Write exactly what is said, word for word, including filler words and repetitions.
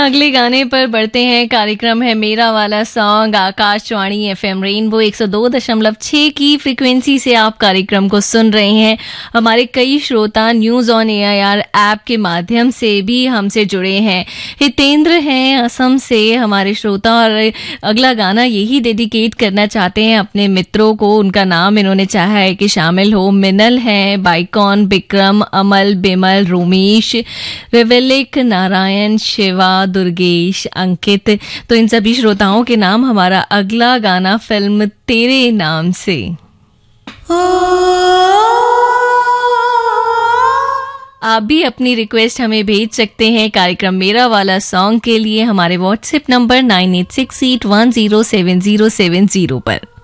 अगले गाने पर बढ़ते हैं। कार्यक्रम है मेरा वाला सॉन्ग। आकाशवाणी एफएम रेनबो एक सौ दो दशमलव छह की फ्रीक्वेंसी से आप कार्यक्रम को सुन रहे हैं। हमारे कई श्रोता न्यूज ऑन एआईआर ऐप के माध्यम से भी हमसे जुड़े हैं। हितेंद्र हैं असम से हमारे श्रोता, और अगला गाना यही डेडिकेट करना चाहते हैं अपने मित्रों को। उनका नाम इन्होंने चाहा है कि शामिल हो। मिनल हैं, बाइकॉन, विक्रम, अमल, बिमल, रोमेश, विवेलिक, नारायण, शिवा, दुर्गेश, अंकित। तो इन सभी श्रोताओं के नाम हमारा अगला गाना फिल्म तेरे नाम से। आप भी अपनी रिक्वेस्ट हमें भेज सकते हैं कार्यक्रम मेरा वाला सॉन्ग के लिए हमारे WhatsApp number nine eight six eight one zero seven zero seven zero पर।